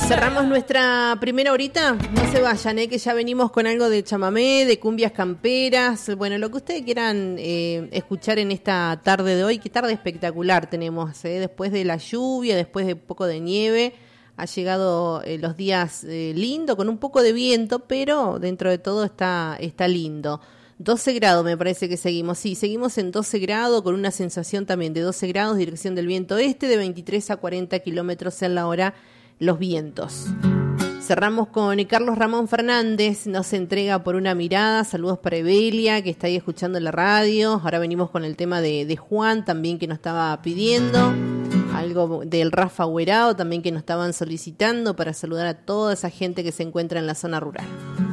Cerramos nuestra primera horita. No se vayan, que ya venimos con algo de chamamé, de cumbias camperas. Bueno, lo que ustedes quieran escuchar en esta tarde de hoy. Qué tarde espectacular tenemos, después de la lluvia, después de un poco de nieve. Ha llegado los días lindo, con un poco de viento, pero dentro de todo está lindo. 12 grados me parece que seguimos. Sí, seguimos en 12 grados, con una sensación también de 12 grados, dirección del viento este, de 23 a 40 kilómetros en la hora. Los vientos. Cerramos con Carlos Ramón Fernández, nos entrega Por una mirada. Saludos para Evelia, que está ahí escuchando la radio. Ahora venimos con el tema de Juan, también, que nos estaba pidiendo. Algo del Rafa Huerao, también, que nos estaban solicitando, para saludar a toda esa gente que se encuentra en la zona rural.